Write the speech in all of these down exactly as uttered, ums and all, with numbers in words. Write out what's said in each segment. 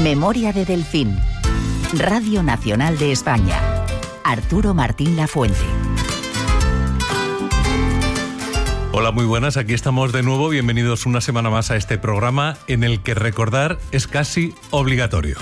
Memoria de Delfín. Radio Nacional de España. Arturo Martín Lafuente. Hola, muy buenas, aquí estamos de nuevo. Bienvenidos una semana más a este programa en el que recordar es casi obligatorio.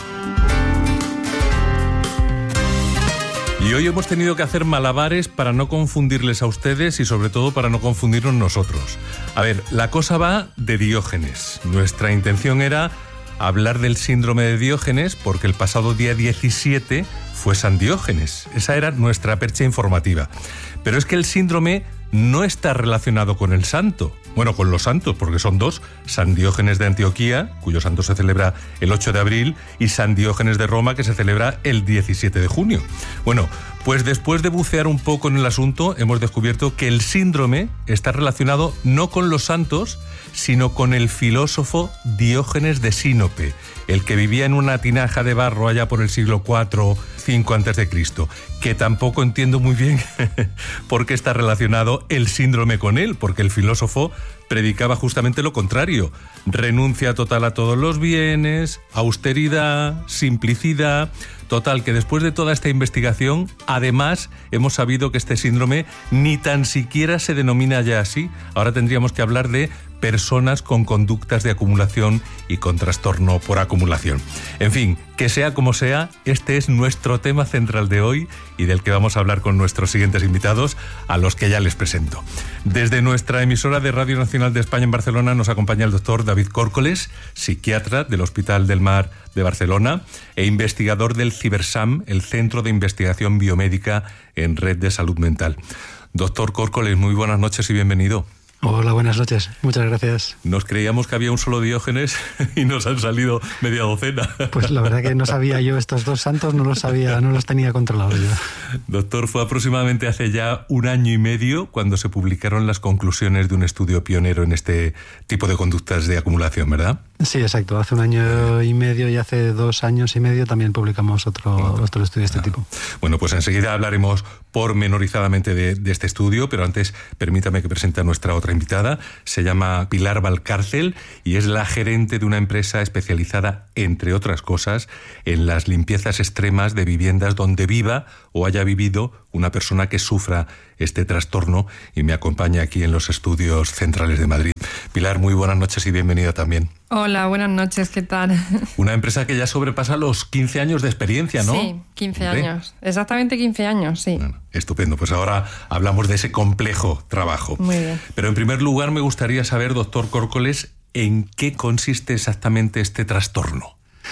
Y hoy hemos tenido que hacer malabares para no confundirles a ustedes y sobre todo para no confundirnos nosotros. A ver, la cosa va de Diógenes. Nuestra intención era hablar del síndrome de Diógenes porque el pasado día diecisiete fue San Diógenes. Esa era nuestra percha informativa. Pero es que el síndrome no está relacionado con el santo. Bueno, con los santos, porque son dos: San Diógenes de Antioquía, cuyo santo se celebra el ocho de abril, y San Diógenes de Roma, que se celebra el diecisiete de junio. Bueno, pues después de bucear un poco en el asunto, hemos descubierto que el síndrome está relacionado no con los santos, sino con el filósofo Diógenes de Sinope, el que vivía en una tinaja de barro allá por el siglo cuatro cinco antes de Cristo, que tampoco entiendo muy bien por qué está relacionado el síndrome con él, porque el filósofo predicaba justamente lo contrario: renuncia total a todos los bienes, austeridad, simplicidad. Total, que después de toda esta investigación, además, hemos sabido que este síndrome ni tan siquiera se denomina ya así. Ahora tendríamos que hablar de personas con conductas de acumulación y con trastorno por acumulación. En fin, que sea como sea, este es nuestro tema central de hoy y del que vamos a hablar con nuestros siguientes invitados, a los que ya les presento. Desde nuestra emisora de Radio Nacional de España en Barcelona nos acompaña el doctor David Córcoles, psiquiatra del Hospital del Mar de Barcelona e investigador del CiberSAM, el Centro de Investigación Biomédica en Red de Salud Mental. Doctor Córcoles, muy buenas noches y bienvenido. Hola, buenas noches. Muchas gracias. Nos creíamos que había un solo Diógenes y nos han salido media docena. Pues la verdad que no sabía yo estos dos santos, no los sabía, no los tenía controlados yo. Doctor, fue aproximadamente hace ya un año y medio cuando se publicaron las conclusiones de un estudio pionero en este tipo de conductas de acumulación, ¿verdad? Sí, exacto. Hace un año y medio y hace dos años y medio también publicamos otro, oh, otro estudio de este ah. tipo. Bueno, pues enseguida hablaremos pormenorizadamente de, de este estudio, pero antes permítame que presente a nuestra otra invitada. Se llama Pilar Valcárcel y es la gerente de una empresa especializada, entre otras cosas, en las limpiezas extremas de viviendas donde viva o haya vivido una persona que sufra este trastorno, y me acompaña aquí en los estudios centrales de Madrid. Pilar, muy buenas noches y bienvenida también. Hola, buenas noches, ¿qué tal? Una empresa que ya sobrepasa los quince años de experiencia, ¿no? Sí, quince ¿Hombre? años. Exactamente quince años, sí. Bueno, estupendo. Pues ahora hablamos de ese complejo trabajo. Muy bien. Pero en primer lugar me gustaría saber, doctor Córcoles, ¿en qué consiste exactamente este trastorno?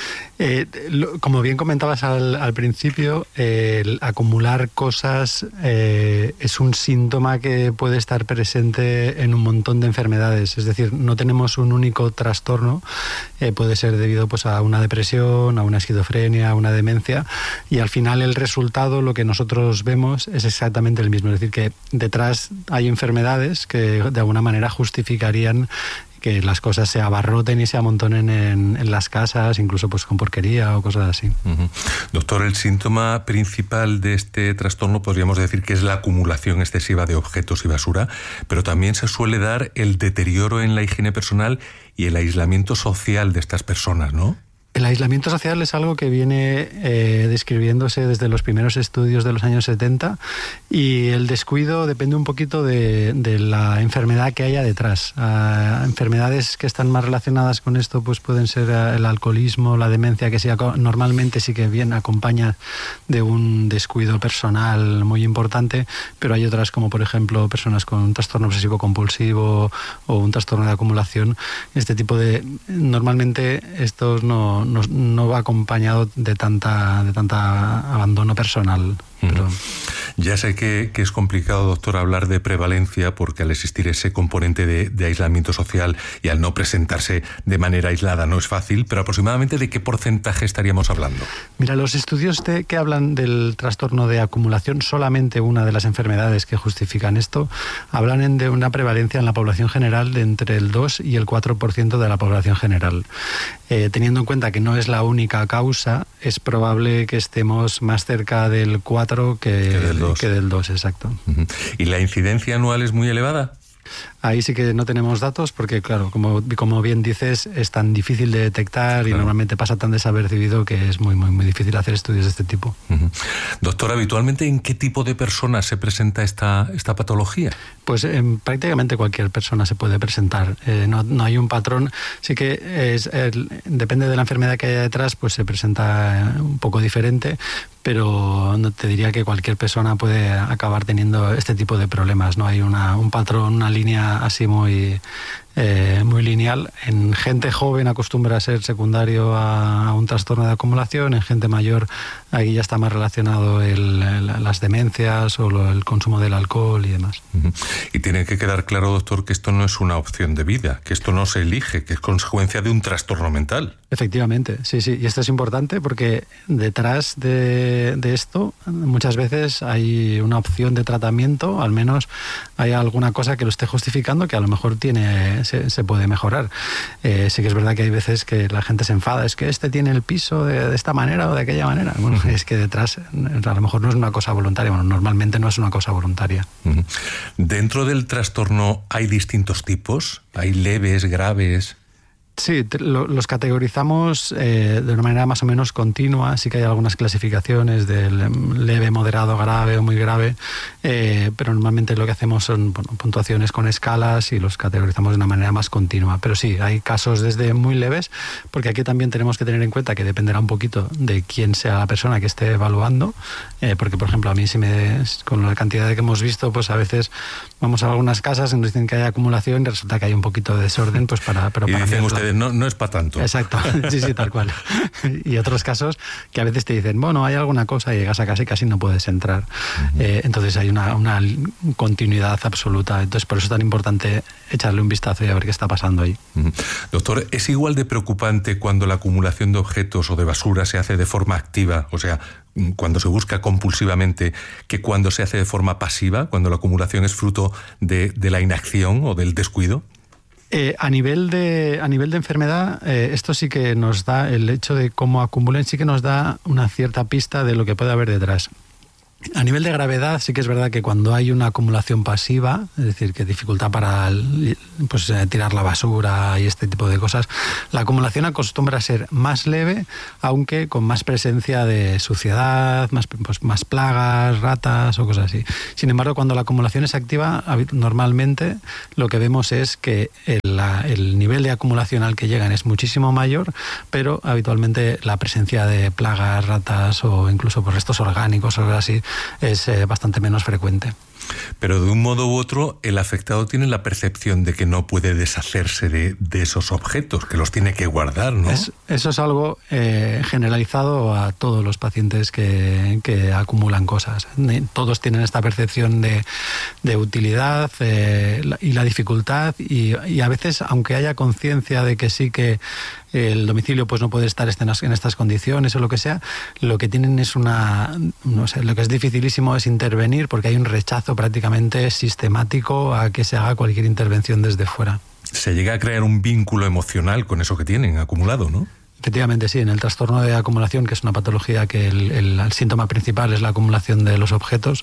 Eh, lo, como bien comentabas al, al principio, eh, el acumular cosas eh, es un síntoma que puede estar presente en un montón de enfermedades. Es decir, no tenemos un único trastorno, eh, puede ser debido pues, a una depresión, a una esquizofrenia, a una demencia, y al final el resultado, lo que nosotros vemos, es exactamente el mismo. Es decir, que detrás hay enfermedades que de alguna manera justificarían que las cosas se abarroten y se amontonen en, en las casas, incluso pues con porquería o cosas así. Uh-huh. Doctor, el síntoma principal de este trastorno podríamos decir que es la acumulación excesiva de objetos y basura, pero también se suele dar el deterioro en la higiene personal y el aislamiento social de estas personas, ¿no? El aislamiento social es algo que viene eh, describiéndose desde los primeros estudios de los años setenta, y el descuido depende un poquito de, de la enfermedad que haya detrás. Uh, enfermedades que están más relacionadas con esto pues pueden ser el alcoholismo, la demencia, que sí, normalmente sí que bien acompaña de un descuido personal muy importante, pero hay otras como por ejemplo personas con un trastorno obsesivo compulsivo o un trastorno de acumulación. Este tipo de... Normalmente estos no... No, no va acompañado de tanta de tanta abandono personal. Pero... Ya sé que, que es complicado, doctor, hablar de prevalencia porque al existir ese componente de, de aislamiento social y al no presentarse de manera aislada no es fácil, pero aproximadamente ¿de qué porcentaje estaríamos hablando? Mira, los estudios de, que hablan del trastorno de acumulación, solamente una de las enfermedades que justifican esto, hablan de una prevalencia en la población general de entre el dos y el cuatro por ciento de la población general. Eh, teniendo en cuenta que no es la única causa, es probable que estemos más cerca del cuatro que, que del dos. Que del dos, exacto. Uh-huh. ¿Y la incidencia anual es muy elevada? Ahí sí que no tenemos datos porque, claro, como, como bien dices, es tan difícil de detectar claro. y normalmente pasa tan desapercibido que es muy, muy, muy difícil hacer estudios de este tipo. Uh-huh. Doctor, habitualmente, ¿en qué tipo de personas se presenta esta, esta patología? Pues en prácticamente cualquier persona se puede presentar. Eh, no, no hay un patrón. Sí que es, el, depende de la enfermedad que haya detrás, pues se presenta un poco diferente, pero no te diría que cualquier persona puede acabar teniendo este tipo de problemas. No hay una, un patrón, una línea así muy, eh, muy lineal. En gente joven acostumbra a ser secundario a, a un trastorno de acumulación, en gente mayor ahí ya está más relacionado el, el, las demencias o lo, el consumo del alcohol y demás. Uh-huh. Y tiene que quedar claro, doctor, que esto no es una opción de vida, que esto no se elige, que es consecuencia de un trastorno mental. Efectivamente, sí, sí. Y esto es importante porque detrás de, de esto muchas veces hay una opción de tratamiento, al menos hay alguna cosa que lo esté justificando que a lo mejor tiene se, se puede mejorar. Eh, sí que es verdad que hay veces que la gente se enfada, es que este tiene el piso de, de esta manera o de aquella manera. Bueno, uh-huh. es que detrás a lo mejor no es una cosa voluntaria, bueno, normalmente no es una cosa voluntaria. Uh-huh. Dentro del trastorno hay distintos tipos, hay leves, graves. Sí, te, lo, los categorizamos eh, de una manera más o menos continua. Sí que hay algunas clasificaciones de leve, moderado, grave o muy grave, eh, pero normalmente lo que hacemos son bueno, puntuaciones con escalas y los categorizamos de una manera más continua. Pero sí, hay casos desde muy leves, porque aquí también tenemos que tener en cuenta que dependerá un poquito de quién sea la persona que esté evaluando, eh, porque por ejemplo a mí si me, con la cantidad de que hemos visto, pues a veces vamos a algunas casas y nos dicen que hay acumulación y resulta que hay un poquito de desorden, pues para... Pero y para dicen ustedes, No, no es para tanto. Exacto, sí, sí, tal cual. Y otros casos que a veces te dicen, bueno, hay alguna cosa y llegas a casa y casi no puedes entrar. Uh-huh. Eh, entonces hay una, una continuidad absoluta. Entonces por eso es tan importante echarle un vistazo y a ver qué está pasando ahí. Uh-huh. Doctor, ¿es igual de preocupante cuando la acumulación de objetos o de basura se hace de forma activa, o sea, cuando se busca compulsivamente, que cuando se hace de forma pasiva, cuando la acumulación es fruto de, de la inacción o del descuido? Eh, a nivel de a nivel de enfermedad, eh, esto sí que nos da, el hecho de cómo acumulen, sí que nos da una cierta pista de lo que puede haber detrás. A nivel de gravedad, sí que es verdad que cuando hay una acumulación pasiva, es decir, que dificulta para pues, tirar la basura y este tipo de cosas, la acumulación acostumbra a ser más leve, aunque con más presencia de suciedad, más, pues, más plagas, ratas o cosas así. Sin embargo, cuando la acumulación es activa, normalmente lo que vemos es que el, la, el nivel de acumulación al que llegan es muchísimo mayor, pero habitualmente la presencia de plagas, ratas o incluso por restos orgánicos o algo así es eh, bastante menos frecuente. Pero de un modo u otro, el afectado tiene la percepción de que no puede deshacerse de, de esos objetos, que los tiene que guardar, ¿no? Es, eso es algo eh, generalizado a todos los pacientes que, que acumulan cosas. Todos tienen esta percepción de, de utilidad eh, y la dificultad, y, y a veces, aunque haya conciencia de que sí que el domicilio pues no puede estar en estas condiciones o lo que sea, lo que tienen es una, no sé, lo que es dificilísimo es intervenir porque hay un rechazo prácticamente sistemático a que se haga cualquier intervención desde fuera. Se llega a crear un vínculo emocional con eso que tienen acumulado, ¿no? Efectivamente, sí. En el trastorno de acumulación, que es una patología que el, el, el síntoma principal es la acumulación de los objetos,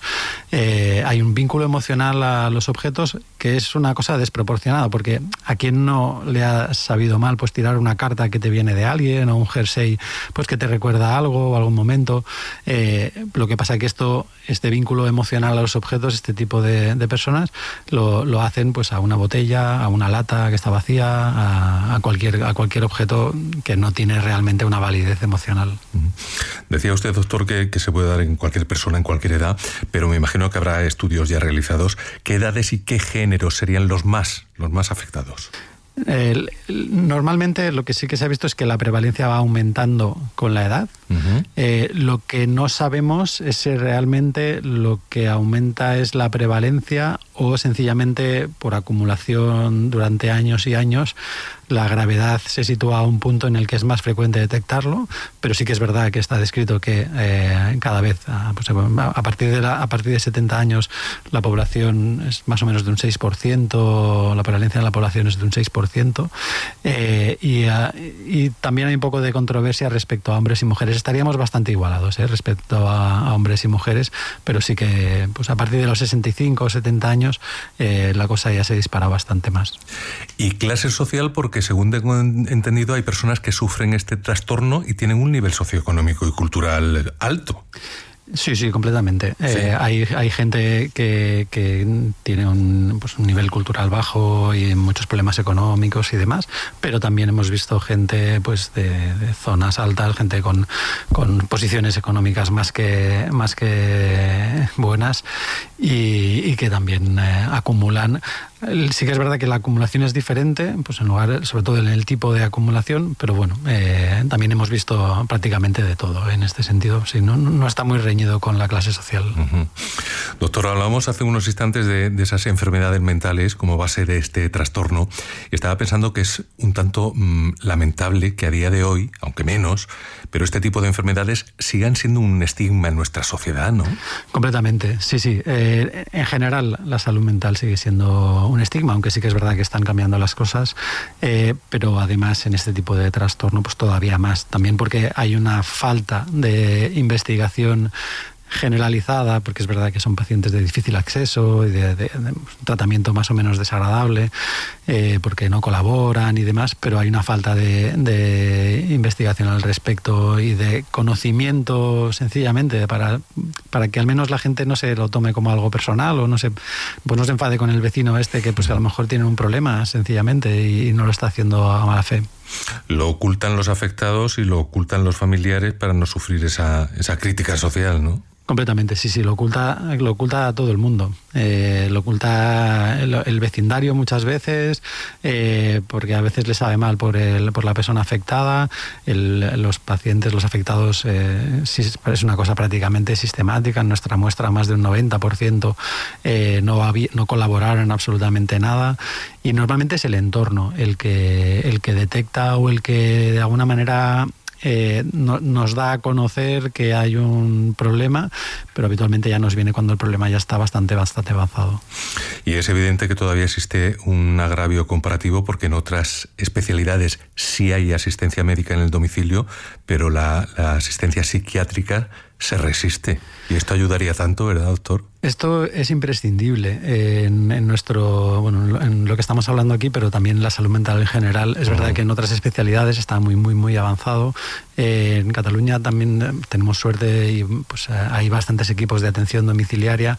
eh, hay un vínculo emocional a los objetos que es una cosa desproporcionada, porque a quien no le ha sabido mal pues tirar una carta que te viene de alguien o un jersey pues que te recuerda algo o algún momento. Eh, lo que pasa es que esto, este vínculo emocional a los objetos, este tipo de, de personas, lo, lo hacen pues a una botella, a una lata que está vacía, a, a, cualquier, a cualquier objeto que no tiene realmente una validez emocional. Decía usted, doctor, que, que se puede dar en cualquier persona, en cualquier edad, pero me imagino que habrá estudios ya realizados. ¿Qué edades y qué géneros serían los más, los más afectados? Eh, normalmente lo que sí que se ha visto es que la prevalencia va aumentando con la edad. Uh-huh. Eh, lo que no sabemos es si realmente lo que aumenta es la prevalencia o sencillamente por acumulación durante años y años la gravedad se sitúa a un punto en el que es más frecuente detectarlo, pero sí que es verdad que está descrito que eh, cada vez pues, a partir de la, a partir de setenta años la población es más o menos de un seis por ciento, la prevalencia de la población es de un seis por ciento por ciento. Eh, y, y también hay un poco de controversia respecto a hombres y mujeres. Estaríamos bastante igualados eh, respecto a, a hombres y mujeres, pero sí que pues a partir de los sesenta y cinco o setenta años eh, la cosa ya se dispara bastante más. Y clase social, porque según tengo entendido hay personas que sufren este trastorno y tienen un nivel socioeconómico y cultural alto. Sí, sí, completamente. Sí. Eh, hay, hay gente que, que tiene un, pues un nivel cultural bajo y muchos problemas económicos y demás, pero también hemos visto gente pues de, de zonas altas, gente con, con posiciones económicas más que, más que buenas y, y que también eh, acumulan. Sí que es verdad que la acumulación es diferente, pues en lugar, sobre todo en el tipo de acumulación, pero bueno, eh, también hemos visto prácticamente de todo en este sentido. Sí, no, no está muy reñido con la clase social. Uh-huh. Doctor, hablábamos hace unos instantes de, de esas enfermedades mentales como base de este trastorno y estaba pensando que es un tanto mmm, lamentable que a día de hoy, aunque menos, pero este tipo de enfermedades sigan siendo un estigma en nuestra sociedad, ¿no? Completamente, sí, sí. Eh, en general, la salud mental sigue siendo un estigma, aunque sí que es verdad que están cambiando las cosas, eh, pero además en este tipo de trastorno pues todavía más, también porque hay una falta de investigación generalizada, porque es verdad que son pacientes de difícil acceso y de, de, de tratamiento más o menos desagradable, eh, porque no colaboran y demás, pero hay una falta de, de investigación al respecto y de conocimiento sencillamente para, para que al menos la gente no se lo tome como algo personal o no se, pues no se enfade con el vecino este que pues a lo mejor tiene un problema sencillamente y, y no lo está haciendo a mala fe. Lo ocultan los afectados y lo ocultan los familiares para no sufrir esa, esa crítica social, ¿no? Completamente, sí, sí, lo oculta, lo oculta a todo el mundo. Eh, lo oculta el, el vecindario muchas veces, eh, porque a veces le sabe mal por, el, por la persona afectada. El, los pacientes, los afectados, eh, sí, es una cosa prácticamente sistemática. En nuestra muestra, más de un noventa por ciento eh, no, había, no colaboraron absolutamente nada. Y normalmente es el entorno el que, el que detecta o el que de alguna manera Eh, no, nos da a conocer que hay un problema, pero habitualmente ya nos viene cuando el problema ya está bastante, bastante avanzado. Y es evidente que todavía existe un agravio comparativo porque en otras especialidades sí hay asistencia médica en el domicilio, pero la, la asistencia psiquiátrica se resiste. Y esto ayudaría tanto, ¿verdad, doctor? Esto es imprescindible eh, en, en nuestro, bueno, en lo que estamos hablando aquí, pero también en la salud mental en general. Es uh-huh. verdad que en otras especialidades está muy, muy, muy avanzado. Eh, en Cataluña también tenemos suerte y pues hay bastantes equipos de atención domiciliaria,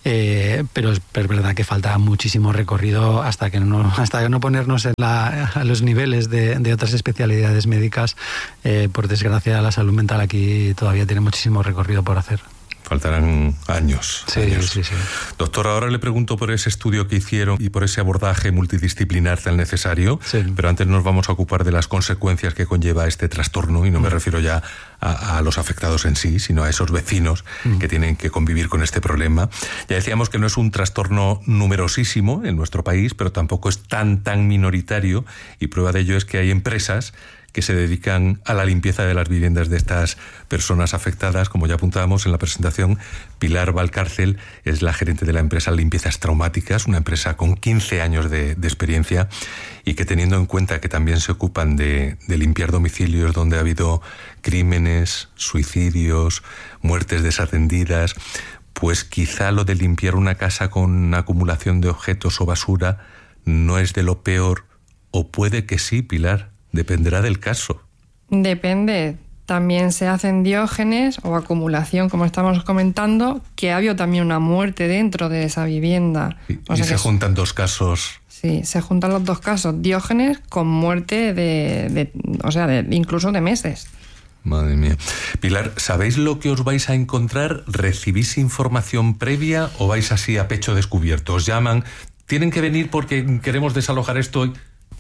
eh, pero, es, pero es verdad que falta muchísimo recorrido hasta que no, hasta que no ponernos en la, a los niveles de, de otras especialidades médicas. Eh, por desgracia, la salud mental aquí todavía tiene muchísimo recorrido por hacer. Faltarán años. Sí, años. sí, sí. Doctor, ahora le pregunto por ese estudio que hicieron y por ese abordaje multidisciplinar tan necesario, sí. pero antes nos vamos a ocupar de las consecuencias que conlleva este trastorno, y no me mm. refiero ya a, a los afectados en sí, sino a esos vecinos mm. que tienen que convivir con este problema. Ya decíamos que no es un trastorno numerosísimo en nuestro país, pero tampoco es tan, tan minoritario, y prueba de ello es que hay empresas que se dedican a la limpieza de las viviendas de estas personas afectadas. Como ya apuntábamos en la presentación, Pilar Valcárcel es la gerente de la empresa Limpiezas Traumáticas, una empresa con quince años de, de experiencia, y que, teniendo en cuenta que también se ocupan de, de limpiar domicilios donde ha habido crímenes, suicidios, muertes desatendidas, pues quizá lo de limpiar una casa con acumulación de objetos o basura no es de lo peor, o puede que sí, Pilar. Dependerá del caso. Depende. También se hacen diógenes o acumulación, como estamos comentando, que ha habido también una muerte dentro de esa vivienda. Y, o y sea se juntan dos casos. Sí, se juntan los dos casos. Diógenes con muerte de, de o sea, de, incluso de meses. Madre mía. Pilar, ¿sabéis lo que os vais a encontrar? ¿Recibís información previa o vais así a pecho descubierto? ¿Os llaman? ¿Tienen que venir porque queremos desalojar esto?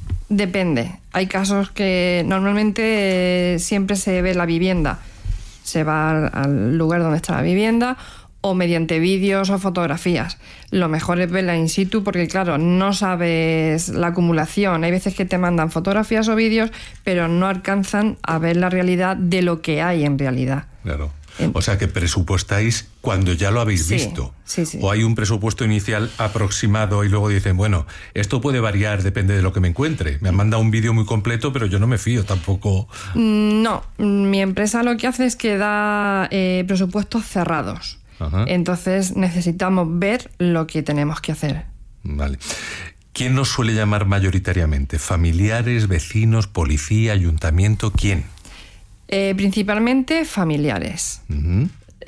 Depende. Hay casos que normalmente eh, siempre se ve la vivienda. Se va al, al lugar donde está la vivienda, o mediante vídeos o fotografías. Lo mejor es verla in situ porque, claro, no sabes la acumulación. Hay veces que te mandan fotografías o vídeos, pero no alcanzan a ver la realidad de lo que hay en realidad. Claro. O sea que presupuestáis cuando ya lo habéis sí, visto. Sí, sí. O hay un presupuesto inicial aproximado y luego dicen, bueno, esto puede variar, depende de lo que me encuentre. Me han mandado un vídeo muy completo, pero yo no me fío tampoco. No, mi empresa lo que hace es que da eh, presupuestos cerrados. Ajá. Entonces necesitamos ver lo que tenemos que hacer. Vale. ¿Quién nos suele llamar mayoritariamente? ¿Familiares, vecinos, policía, ayuntamiento? ¿Quién? Eh, principalmente familiares. Uh-huh.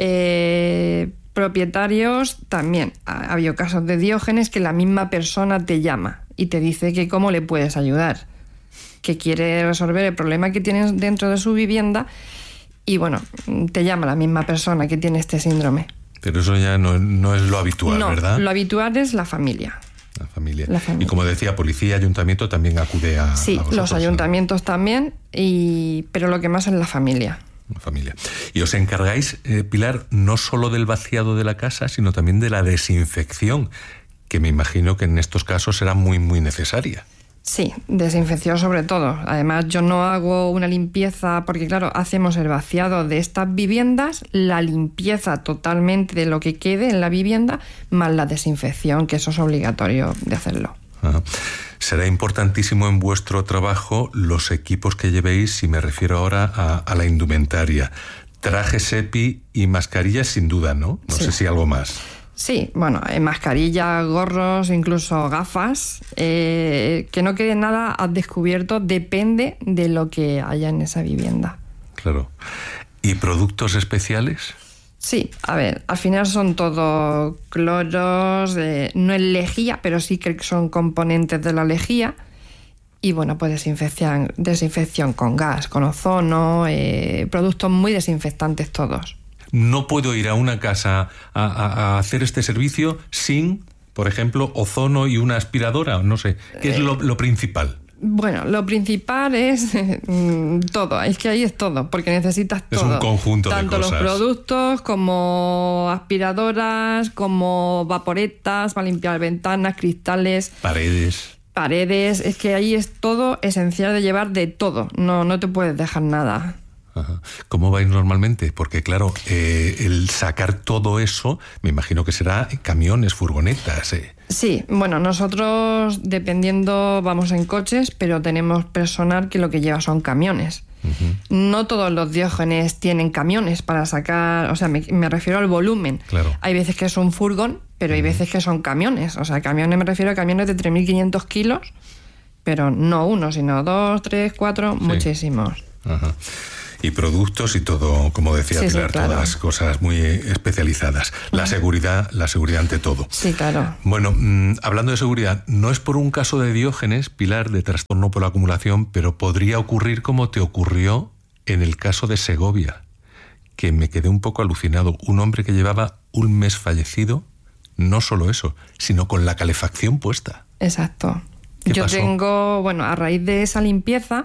Eh, propietarios también. Ha habido casos de Diógenes que la misma persona te llama y te dice que cómo le puedes ayudar, que quiere resolver el problema que tienes dentro de su vivienda y bueno, te llama la misma persona que tiene este síndrome. Pero eso ya no, no es lo habitual, no, ¿verdad? Lo habitual es la familia. La familia. La familia. Y como decía, policía, ayuntamiento también acude a Sí, a vosotros, los ayuntamientos ¿no? también, y, pero lo que más es la familia. La familia. Y os encargáis, eh, Pilar, no solo del vaciado de la casa, sino también de la desinfección, que me imagino que en estos casos será muy, muy necesaria. Sí, desinfección sobre todo. Además, yo no hago una limpieza, porque claro, hacemos el vaciado de estas viviendas, la limpieza totalmente de lo que quede en la vivienda, más la desinfección, que eso es obligatorio de hacerlo. Ajá. Será importantísimo en vuestro trabajo los equipos que llevéis, si me refiero ahora a, a la indumentaria. Trajes EPI y mascarillas sin duda, ¿no? No sí. sé si algo más. Sí, bueno, eh, mascarillas, gorros, incluso gafas, eh, que no quede nada al descubierto, depende de lo que haya en esa vivienda. Claro. ¿Y productos especiales? Sí, a ver, al final son todo cloros, eh, no es lejía, pero sí que son componentes de la lejía. Y bueno, pues desinfección, desinfección con gas, con ozono, eh, productos muy desinfectantes todos. No puedo ir a una casa a, a, a hacer este servicio sin, por ejemplo, ozono y una aspiradora, no sé. ¿Qué es lo, lo principal? Bueno, lo principal es mm, todo, es que ahí es todo, porque necesitas todo. Es un conjunto de Tanto cosas. Tanto los productos como aspiradoras, como vaporetas para limpiar ventanas, cristales... Paredes... Paredes, es que ahí es todo esencial de llevar de todo, no, no te puedes dejar nada. Ajá. ¿Cómo vais normalmente? Porque claro, eh, el sacar todo eso, me imagino que será camiones, furgonetas. Eh. Sí, bueno, nosotros dependiendo vamos en coches, pero tenemos personal que lo que lleva son camiones. Uh-huh. No todos los Diógenes tienen camiones para sacar, o sea, me, me refiero al volumen. Claro. Hay veces que es un furgón, pero hay veces que son camiones. O sea, camiones me refiero a camiones de tres mil quinientos kilos, pero no uno, sino dos, tres, cuatro, sí. Muchísimos. Ajá. Y productos y todo, como decía sí, Pilar, sí, claro. Todas cosas muy especializadas. La seguridad, la seguridad ante todo. Sí, claro. Bueno, mmm, hablando de seguridad, no es por un caso de Diógenes, Pilar, de trastorno por la acumulación, pero podría ocurrir como te ocurrió en el caso de Segovia, que me quedé un poco alucinado. Un hombre que llevaba un mes fallecido, no solo eso, sino con la calefacción puesta. Exacto. ¿Qué Yo pasó? tengo, bueno, a raíz de esa limpieza...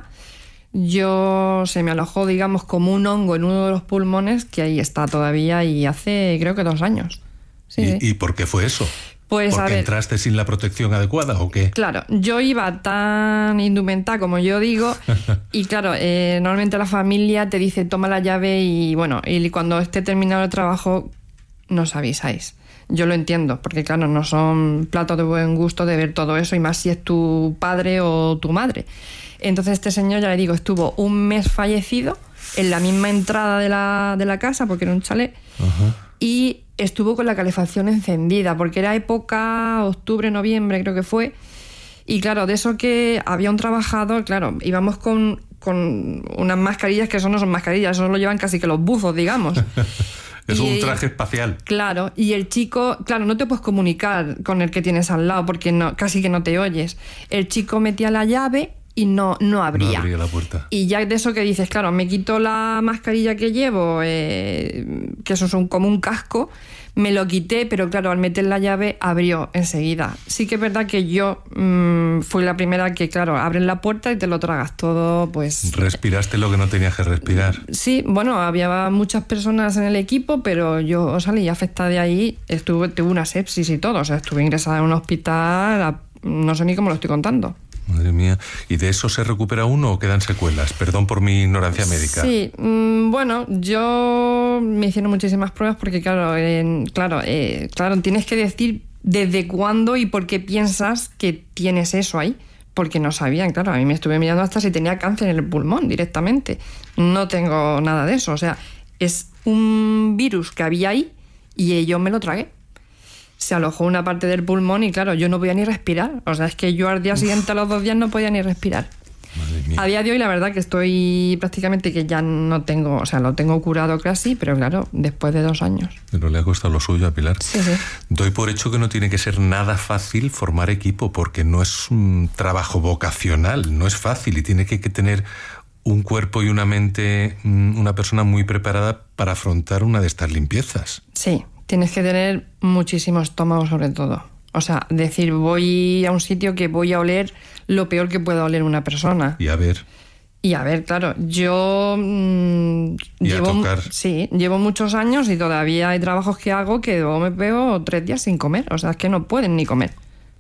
Yo se me alojó, digamos, como un hongo en uno de los pulmones, que ahí está todavía y hace creo que dos años. Sí, ¿Y, sí. ¿Y por qué fue eso? Pues, ¿Porque a ver, entraste sin la protección adecuada o qué? Claro, yo iba tan indumentada como yo digo y claro, eh, normalmente la familia te dice toma la llave y bueno, y cuando esté terminado el trabajo nos avisáis. Yo lo entiendo, porque claro, no son platos de buen gusto de ver todo eso y más si es tu padre o tu madre. Entonces este señor, ya le digo, estuvo un mes fallecido en la misma entrada de la, de la casa, porque era un chalet, uh-huh. y estuvo con la calefacción encendida, porque era época octubre, noviembre creo que fue, y claro, de eso que había un trabajador, claro, íbamos con, con unas mascarillas que eso no son mascarillas, eso lo llevan casi que los buzos, digamos. Es y, un traje espacial. Claro, y el chico, claro, no te puedes comunicar con el que tienes al lado, porque no, casi que no te oyes. El chico metía la llave y no, no abría. No abría la puerta. Y ya de eso que dices, claro, me quito la mascarilla que llevo, eh, que eso es un, como un casco, me lo quité, pero claro, al meter la llave abrió enseguida. Sí que es verdad que yo mmm, fui la primera que, claro, abren la puerta y te lo tragas todo, pues... Respiraste lo que no tenías que respirar. Sí, bueno, había muchas personas en el equipo, pero yo salí afectada de ahí, estuve, tuve una sepsis y todo, o sea, estuve ingresada en un hospital, a, no sé ni cómo lo estoy contando. Madre mía. ¿Y de eso se recupera uno o quedan secuelas? Perdón por mi ignorancia médica. Sí, mmm, bueno, yo me hicieron muchísimas pruebas porque, claro, eh, claro, eh, claro, tienes que decir desde cuándo y por qué piensas que tienes eso ahí. Porque no sabían, claro, a mí me estuve mirando hasta si tenía cáncer en el pulmón directamente. No tengo nada de eso, o sea, es un virus que había ahí y yo me lo tragué. Se alojó una parte del pulmón y claro, yo no podía ni respirar. O sea, es que yo al día siguiente, a los dos días, no podía ni respirar. Madre mía. A día de hoy, la verdad que estoy prácticamente que ya no tengo, o sea, lo tengo curado casi, pero claro, después de dos años. Pero le ha costado lo suyo a Pilar. Sí, sí. Doy por hecho que no tiene que ser nada fácil formar equipo, porque no es un trabajo vocacional, no es fácil y tiene que, que tener un cuerpo y una mente, una persona muy preparada para afrontar una de estas limpiezas. Sí, tienes que tener muchísimo estómago sobre todo. O sea, decir, voy a un sitio que voy a oler lo peor que pueda oler una persona. Y a ver. Y a ver, claro, yo mmm, y llevo, a tocar. Sí, llevo muchos años y todavía hay trabajos que hago que luego me pego tres días sin comer. O sea, es que no pueden ni comer.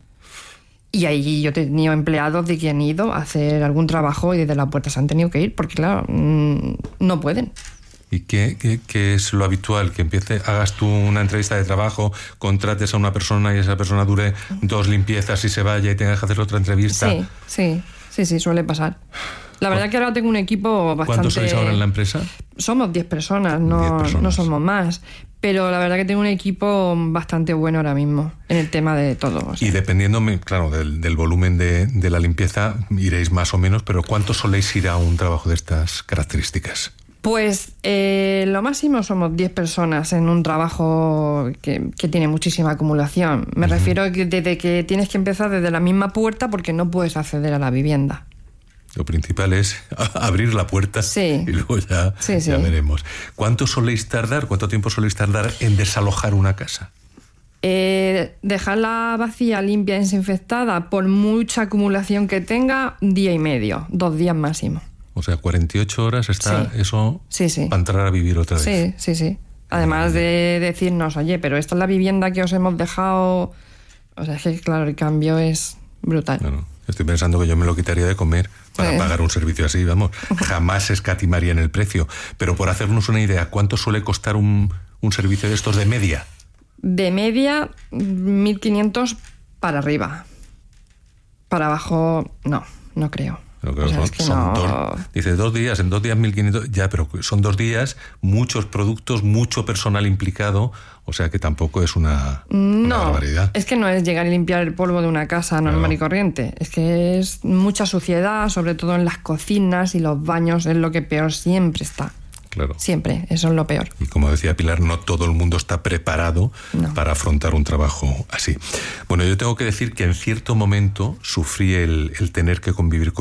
Y ahí yo he tenido empleados de que han ido a hacer algún trabajo y desde la puerta se han tenido que ir porque, claro, mmm, no pueden. ¿Y qué, qué, qué es lo habitual? Que empiece, hagas tú una entrevista de trabajo, contrates a una persona y esa persona dure dos limpiezas y se vaya y tengas que hacer otra entrevista. Sí, sí, sí, sí, suele pasar. La verdad que ahora tengo un equipo bastante... ¿Cuántos sois ahora en la empresa? Somos diez personas, no, diez personas. No somos más. Pero la verdad que tengo un equipo bastante bueno ahora mismo en el tema de todo. O sea. Y dependiendo, claro, del, del volumen de, de la limpieza, iréis más o menos, pero ¿cuánto soléis ir a un trabajo de estas características? Pues eh, lo máximo somos diez personas en un trabajo que, que tiene muchísima acumulación. Me uh-huh. refiero a que desde que tienes que empezar desde la misma puerta porque no puedes acceder a la vivienda. Lo principal es abrir la puerta sí. y luego ya, sí, sí. ya veremos. ¿Cuánto soléis tardar, cuánto tiempo soléis tardar en desalojar una casa? Eh, dejarla vacía, limpia, desinfectada, por mucha acumulación que tenga, día y medio, dos días máximo. O sea, cuarenta y ocho horas está sí. eso sí, sí. para entrar a vivir otra vez. Sí, sí, sí. Además de decirnos, oye, pero esta es la vivienda que os hemos dejado... O sea, es que claro, el cambio es brutal. Bueno, estoy pensando que yo me lo quitaría de comer para sí. pagar un servicio así, vamos. Jamás escatimaría en el precio. Pero por hacernos una idea, ¿cuánto suele costar un, un servicio de estos de media? De media, mil quinientos para arriba. Para abajo, no, no creo. Pero claro, o sea, son, es que son no... dos, dice dos días, en dos días mil quinientos, ya, pero son dos días, muchos productos, mucho personal implicado, o sea que tampoco es una, no, una barbaridad. Es que no es llegar y limpiar el polvo de una casa normal claro. y corriente, es que es mucha suciedad, sobre todo en las cocinas y los baños, es lo que peor siempre está. Claro. Siempre, eso es lo peor. Y como decía Pilar, no todo el mundo está preparado no. para afrontar un trabajo así. Bueno, yo tengo que decir que en cierto momento sufrí el, el tener que convivir con